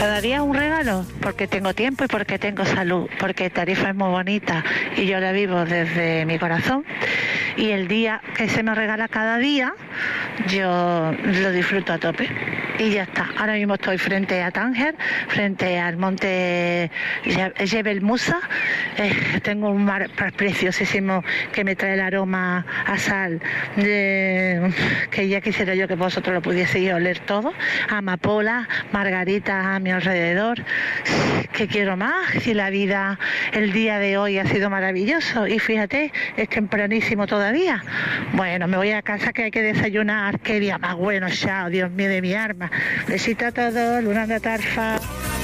daría un regalo porque tengo tiempo y porque tengo salud, porque Tarifa es muy bonita y yo la vivo desde mi corazón, y el día que se me regala cada día yo lo disfruto a tope y ya está. Ahora mismo estoy frente a Tánger, frente al monte Jebel Musa. Tengo un mar preciosísimo que me trae el aroma a sal, que ya quisiera yo que vosotros lo pudieseis oler todo. Amapola, margaritas a mi alrededor. ¿Qué quiero más? Si la vida, el día de hoy ha sido maravilloso y fíjate, es tempranísimo todavía. Bueno, me voy a casa que hay que desayunar. Qué día más bueno, chao, Dios mío de mi arma. Besito a todos, Luna de Tarfa.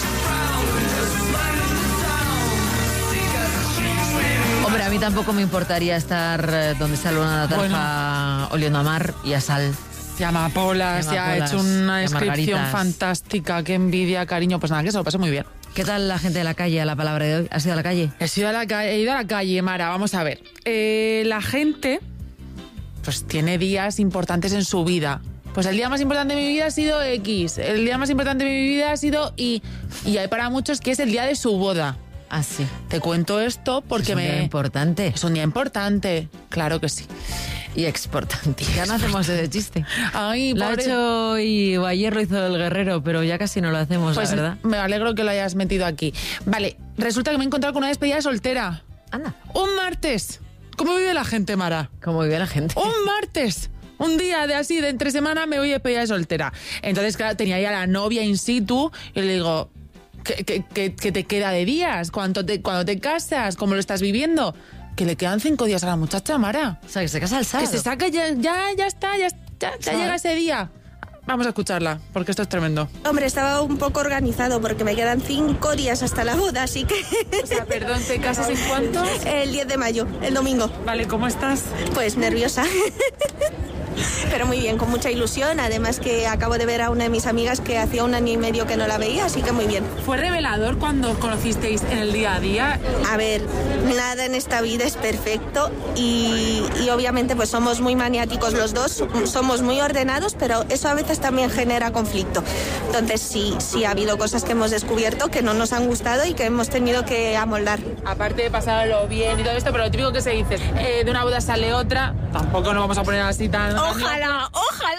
Hombre, a mí tampoco me importaría estar donde está Luna de Tarfa, oliendo a mar y a sal. Y amapolas, ya ha hecho una descripción fantástica. Qué envidia, cariño. Pues nada, que se lo pasé muy bien. ¿Qué tal la gente de la calle a la palabra de hoy? ¿Has ido a la calle? He ido a la calle, Mara. Vamos a ver. La gente pues tiene días importantes en su vida. Pues el día más importante de mi vida ha sido X. El día más importante de mi vida ha sido Y. Y hay para muchos que es el día de su boda. Ah, sí. Te cuento esto porque es un día importante. Es un día importante, claro que sí. Y exportante. Ya no hacemos ese chiste. Ay, lo ha hecho y ayer lo hizo el Guerrero, pero ya casi no lo hacemos, pues, la verdad. Me alegro que lo hayas metido aquí. Vale, resulta que me he encontrado con una despedida soltera. Anda. Un martes. ¿Cómo vive la gente, Mara? ¿Cómo vive la gente? Un martes. Un día de entre semana me voy a despedida soltera. Entonces, claro, tenía ya la novia in situ y le digo, ¿qué te queda de días? Cuando te casas? ¿Cómo lo estás viviendo? Que le quedan 5 días a la muchacha, Mara. O sea, que se casa el sábado. Que se saca ya está, ya llega ese día. Vamos a escucharla, porque esto es tremendo. Hombre, estaba un poco organizado porque me quedan 5 días hasta la boda, así que... O sea, perdón, ¿te casas en cuánto? El 10 de mayo, el domingo. Vale, ¿cómo estás? Pues nerviosa. Pero muy bien, con mucha ilusión. Además que acabo de ver a una de mis amigas que hacía 1 año y medio que no la veía, así que muy bien. ¿Fue revelador cuando os conocisteis en el día a día? A ver, nada en esta vida es perfecto y obviamente pues somos muy maniáticos los dos, somos muy ordenados, pero eso a veces también genera conflicto. Entonces sí ha habido cosas que hemos descubierto que no nos han gustado y que hemos tenido que amoldar. Aparte de pasarlo bien y todo esto, pero lo típico que se dice, de una boda sale otra, tampoco nos vamos a poner así tan... Ojalá.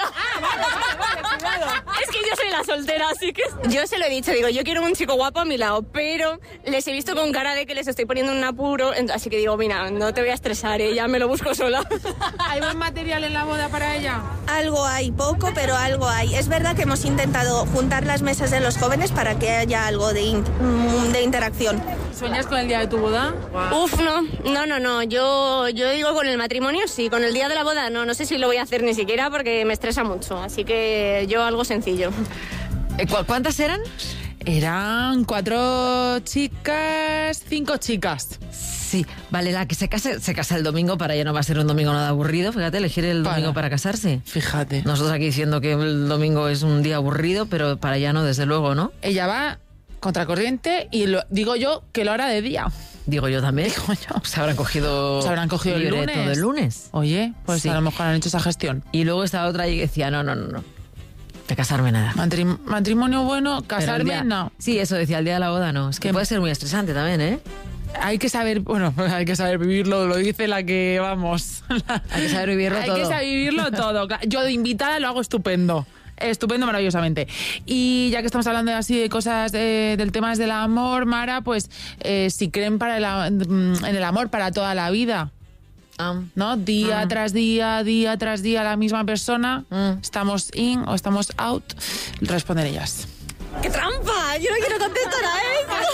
Vale, cuidado. Es que yo soy la soltera, así que... Yo se lo he dicho, digo, yo quiero un chico guapo a mi lado, pero les he visto con cara de que les estoy poniendo un apuro, así que digo, mira, no te voy a estresar, ya me lo busco sola. ¿Hay buen material en la boda para ella? Algo hay, poco, pero algo hay. Es verdad que hemos intentado juntar las mesas de los jóvenes para que haya algo de interacción. ¿Sueñas con el día de tu boda? Uf, no. Yo digo con el matrimonio sí, con el día de la boda no sé si lo voy a hacer ni siquiera porque me estresa mucho, así que yo algo sencillo. ¿Cuántas eran? Eran 4 chicas, 5 chicas. Sí, vale, la que se casa el domingo, para ella no va a ser un domingo nada aburrido, fíjate, elegir el domingo para casarse. Fíjate. Nosotros aquí diciendo que el domingo es un día aburrido, pero para ella no, desde luego, ¿no? Ella va contracorriente y digo yo que lo hará de día. Digo yo también. Digo yo. Se habrán cogido el lunes. Todo el lunes. Oye, pues sí. A lo mejor han hecho esa gestión. Y luego estaba otra y decía, no. De casarme nada. Matrimonio bueno, casarme no. Sí, eso decía, el día de la boda no. Es que puede ser muy estresante también, ¿eh? Hay que saber vivirlo, lo dice la que vamos. Hay que saber vivirlo todo. Hay que saber vivirlo todo. Yo de invitada lo hago estupendo, maravillosamente. Y ya que estamos hablando así de cosas del tema del amor, Mara, pues si creen en el amor para toda la vida, ¿no? Día tras día, la misma persona, estamos in o estamos out, responden ellas. ¡Qué trampa! Yo no quiero contestar a esto.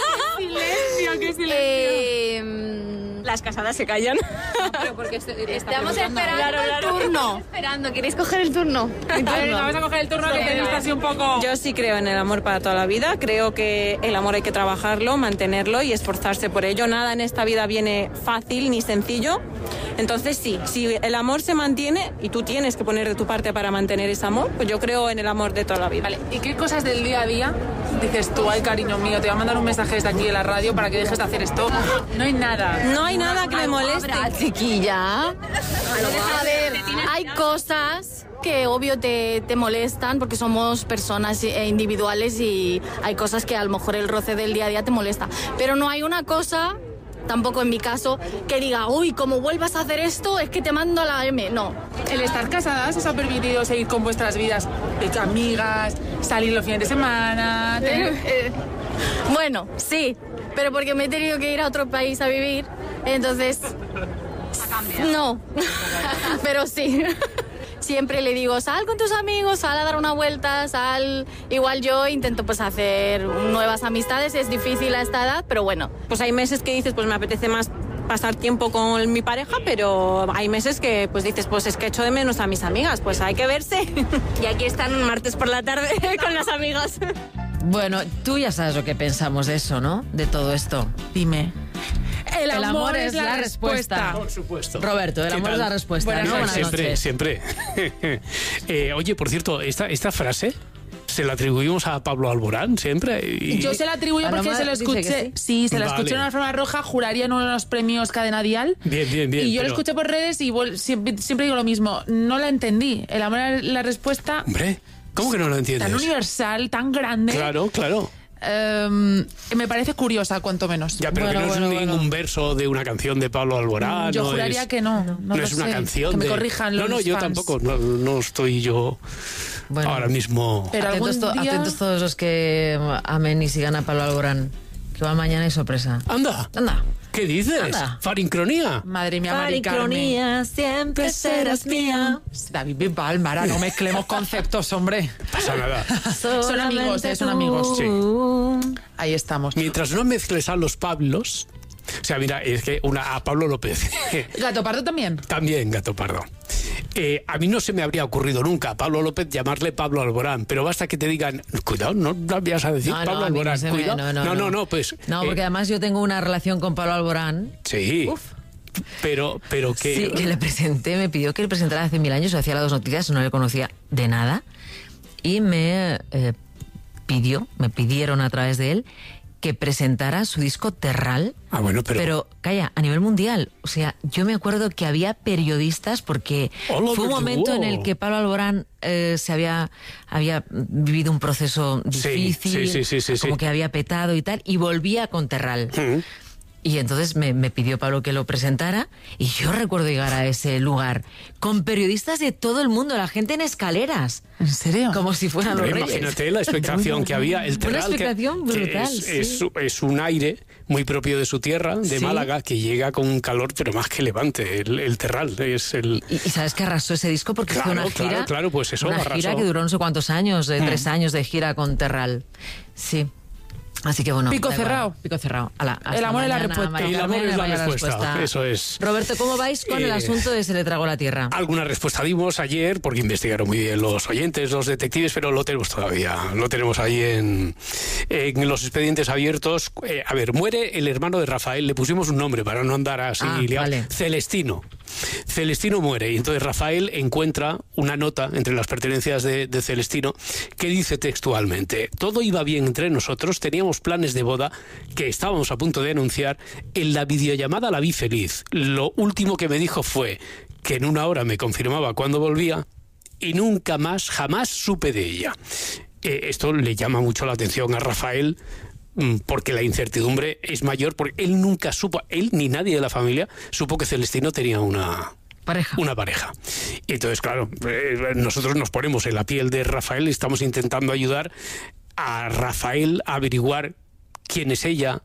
¡Qué silencio! Las casadas se callan. Pero porque estamos esperando el turno. Esperando, ¿queréis coger el turno? Vamos a coger el turno que tenéis así un poco... Yo sí creo en el amor para toda la vida. Creo que el amor hay que trabajarlo, mantenerlo y esforzarse por ello. Nada en esta vida viene fácil ni sencillo. Entonces sí, si el amor se mantiene y tú tienes que poner de tu parte para mantener ese amor, pues yo creo en el amor de toda la vida. Vale, ¿y qué cosas del día a día dices tú, ay cariño mío, te voy a mandar un mensaje desde aquí en la radio para que dejes de hacer esto? No hay nada. No hay nada que me moleste. Chiquilla. A ver, hay cosas que obvio te molestan porque somos personas individuales y hay cosas que a lo mejor el roce del día a día te molesta. Pero no hay una cosa, tampoco en mi caso, que diga, uy, como vuelvas a hacer esto es que te mando a la M. No. ¿El estar casadas os ha permitido seguir con vuestras vidas de amigas, salir los fines de semana? Bueno, sí, pero porque me he tenido que ir a otro país a vivir, entonces... No, pero sí. Siempre le digo, sal con tus amigos, sal a dar una vuelta, sal... Igual yo intento pues hacer nuevas amistades, es difícil a esta edad, pero bueno. Pues hay meses que dices, pues me apetece más pasar tiempo con mi pareja, pero hay meses que pues dices, pues es que echo de menos a mis amigas, pues hay que verse. Y aquí están martes por la tarde con las amigas. Bueno, tú ya sabes lo que pensamos de eso, ¿no? De todo esto. Dime. El amor es la respuesta. Por supuesto. Roberto, el amor es la respuesta. Buenas ¿no? noches. Buenas Siempre, noches. siempre. Oye, por cierto, esta frase se la atribuimos a Pablo Alborán siempre. Yo se la atribuyo porque se lo escuché. Sí, se la escuché en una forma roja, juraría en uno de los premios Cadena Dial. Bien. Y yo lo escuché por redes y siempre digo lo mismo. No la entendí. El amor es la respuesta. Hombre, ¿cómo que no lo entiendes? Tan universal, tan grande. Claro. Me parece curiosa, cuanto menos. Ya, pero que no es ningún verso de una canción de Pablo Alborán. Yo juraría que no. No es una canción. Que me corrijan los No, yo fans. tampoco. No estoy yo ahora mismo. Pero atentos todos los que amen y sigan a Pablo Alborán, que va mañana y sorpresa. Anda. ¿Qué dices? Anda. Farincronía. Madre mía, Mari Carmen. Siempre serás mía. David Bisbal, Mara, no mezclemos conceptos, hombre. Pasa nada. Son amigos, son amigos. Sí. Ahí estamos. Mientras no mezcles a los Pablos... O sea, mira, es que a Pablo López. ¿Gato Pardo también? También Gato Pardo. A mí no se me habría ocurrido nunca a Pablo López llamarle Pablo Alborán, pero basta que te digan, cuidado, no vas a decir Pablo Alborán, cuidado. No, pues... No, porque además yo tengo una relación con Pablo Alborán. Sí. Uf. Pero que... Sí, que le presenté, me pidió que le presentara hace 1000 años, hacía las 2 noticias, no le conocía de nada, y me pidieron a través de él que presentara su disco Terral. Ah, bueno, pero calla, a nivel mundial. O sea, yo me acuerdo que había periodistas porque fue un momento en el que Pablo Alborán había vivido un proceso difícil, como que había petado y tal, y volvía con Terral. Y entonces me pidió Pablo que lo presentara y yo recuerdo llegar a ese lugar con periodistas de todo el mundo, la gente en escaleras. ¿En serio? Como si fueran los reyes. Imagínate la expectación que había. El Terral, una expectación brutal. Es un aire muy propio de su tierra, de Málaga, que llega con un calor pero más que levante. El Terral es el... Y sabes que arrasó ese disco porque fue una gira... Claro, pues eso, una gira que duró no sé cuántos años, 3 años de gira con Terral. Sí. Así que bueno. Pico cerrado. El amor es la respuesta. El amor es la respuesta. Eso es. Roberto, ¿cómo vais con el asunto de Se le tragó la tierra? Alguna respuesta dimos ayer, porque investigaron muy bien los oyentes, los detectives, pero lo tenemos todavía. Lo tenemos ahí en los expedientes abiertos. A ver, muere el hermano de Rafael. Le pusimos un nombre para no andar así liado. Vale. Celestino. Celestino muere y entonces Rafael encuentra una nota entre las pertenencias de Celestino que dice textualmente: todo iba bien entre nosotros, teníamos planes de boda que estábamos a punto de anunciar, en la videollamada la vi feliz, lo último que me dijo fue que en 1 hora me confirmaba cuándo volvía y nunca más, jamás supe de ella. Esto le llama mucho la atención a Rafael, porque la incertidumbre es mayor, porque él nunca supo, él ni nadie de la familia supo que Celestino tenía una pareja. Y entonces, claro, nosotros nos ponemos en la piel de Rafael y estamos intentando ayudar a Rafael a averiguar quién es ella,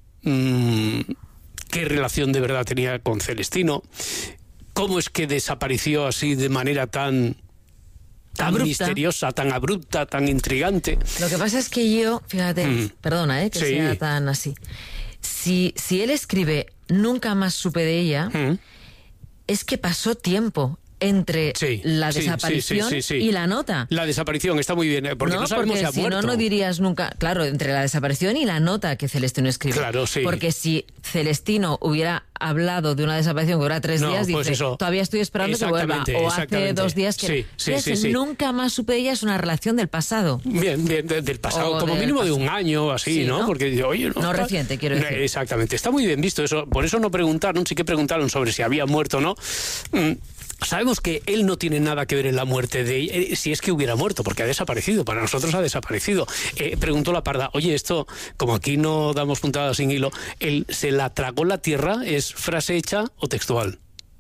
qué relación de verdad tenía con Celestino, cómo es que desapareció así de manera tan misteriosa, tan abrupta, tan intrigante. Lo que pasa es que yo, fíjate, perdona, que sea tan así. Si él escribe "nunca más supe de ella", es que pasó tiempo entre la desaparición y la nota. La desaparición está muy bien, porque no sabemos si ha muerto. No dirías nunca, claro, entre la desaparición y la nota que Celestino escribe. Claro, sí. Porque si Celestino hubiera hablado de una desaparición que dura 3 días, pues dice, todavía estoy esperando que vuelva. O hace 2 días que... Sí. Nunca más supe de ella, es una relación del pasado. Bien, del pasado, como mínimo de 1 año, así, ¿no? Porque, oye, no reciente, quiero decir. Exactamente, está muy bien visto eso. Por eso no preguntaron, sí que preguntaron sobre si había muerto o no. Sabemos que él no tiene nada que ver en la muerte de ella, si es que hubiera muerto, porque ha desaparecido, para nosotros ha desaparecido. Preguntó la Parda, oye, esto, como aquí no damos puntadas sin hilo, ¿se la tragó la tierra? ¿Es frase hecha o textual?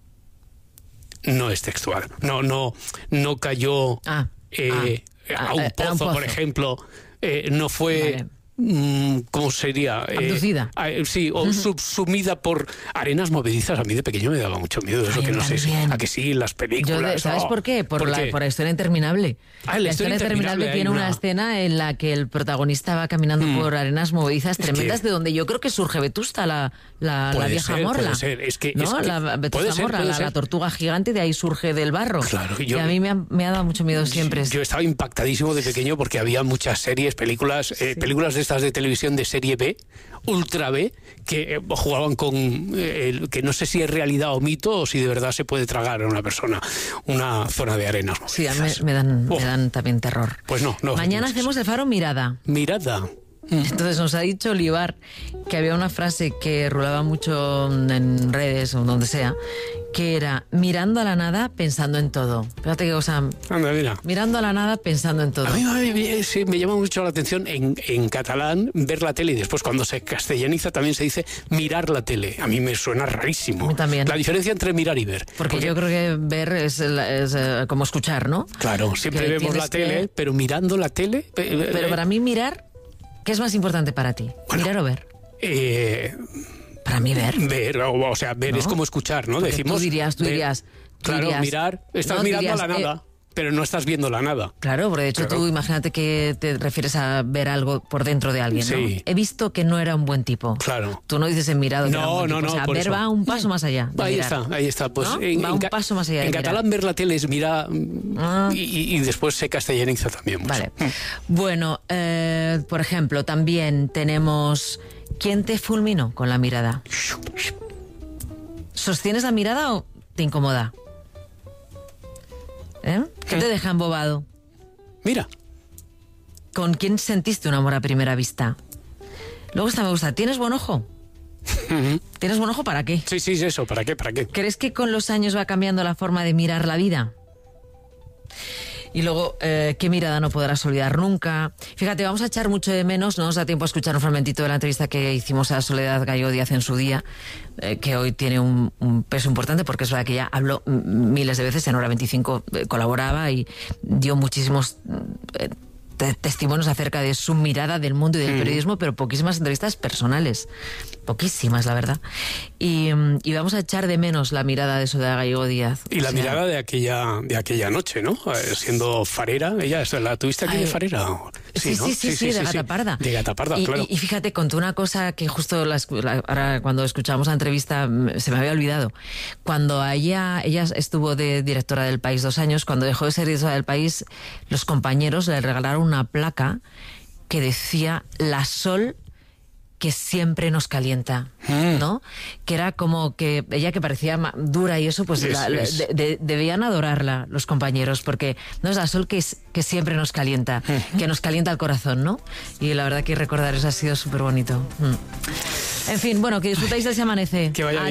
No es textual. No cayó a un pozo, por ejemplo. No fue... Vale. ¿Cómo sería? Abducida. Sí, o subsumida por arenas movedizas. A mí de pequeño me daba mucho miedo eso, que no sé si, a que sí, las películas. ¿Sabes por qué? Por la historia interminable. La historia interminable tiene una escena en la que el protagonista va caminando por arenas movedizas tremendas, de donde yo creo que surge Vetusta, la vieja morla. Puede ser. La Vetusta morla, la tortuga gigante, de ahí surge del barro. Claro, y a mí me ha dado mucho miedo siempre. Yo estaba impactadísimo de pequeño porque había muchas series, películas de estas de televisión de serie B, ultra B, que jugaban con que no sé si es realidad o mito, o si de verdad se puede tragar a una persona una zona de arenas. Sí, a mí me dan también terror. Pues no. Mañana hacemos el Faro Mirada. Entonces nos ha dicho Olivar que había una frase que rulaba mucho en redes o donde sea, que era mirando a la nada pensando en todo. Fíjate qué cosa. Anda, mira. Mirando a la nada pensando en todo. A mí me llama mucho la atención en catalán ver la tele, y después cuando se castellaniza también se dice mirar la tele. A mí me suena rarísimo. A mí también. La diferencia entre mirar y ver. Porque yo creo que ver es como escuchar, ¿no? Claro, siempre vemos la tele, pero mirando la tele... Pero para mí mirar, ¿qué es más importante para ti? Bueno, ¿mirar o ver? Para mí ver. Ver, o sea, ver, ¿no? Es como escuchar, ¿no? Porque decimos. Tú dirías. Claro, mirar, estás mirando a la nada, pero no estás viendo la nada. Claro, porque de hecho tú imagínate que te refieres a ver algo por dentro de alguien, ¿no? Sí. He visto que no era un buen tipo. Claro. Tú no dices en mirado que era un buen tipo. No, o sea, ver eso. va un paso más allá. Ahí está. Pues ¿no? Va un paso más allá. En catalán ver la tele es mirar y después se castellaniza también mucho. Vale. Bueno, por ejemplo, también tenemos... ¿Quién te fulminó con la mirada? ¿Sostienes la mirada o te incomoda? ¿Qué te deja embobado? Mira. ¿Con quién sentiste un amor a primera vista? Luego esta me gusta. ¿Tienes buen ojo? ¿Tienes buen ojo para qué? Sí, eso. ¿Para qué? ¿Crees que con los años va cambiando la forma de mirar la vida? Y luego, ¿qué mirada no podrás olvidar nunca? Fíjate, vamos a echar mucho de menos, no nos da tiempo a escuchar un fragmentito de la entrevista que hicimos a Soledad Gallego Díaz en su día, que hoy tiene un peso importante, porque es verdad que ella habló miles de veces, en Hora 25 colaboraba y dio muchísimos testimonios acerca de su mirada del mundo y del periodismo, pero poquísimas entrevistas personales. Poquísimas, la verdad. Y vamos a echar de menos la mirada de Soledad Gallego Díaz. Y la mirada de aquella noche, ¿no? Siendo farera, ella, ¿la tuviste aquí de farera? Sí, de Gata Parda. De Gata Parda, claro. Y fíjate, contó una cosa que justo ahora cuando escuchamos la entrevista se me había olvidado. Cuando ella estuvo de directora del País 2 años, cuando dejó de ser directora del País, los compañeros le regalaron una placa que decía La Sol que siempre nos calienta, ¿no? Que era como que ella, que parecía dura y eso, pues debían adorarla los compañeros, porque no es la Sol que siempre nos calienta, que nos calienta el corazón, ¿no? Y la verdad que recordar eso ha sido súper bonito. En fin, bueno, que disfrutéis de ese amanece. Que vaya bien.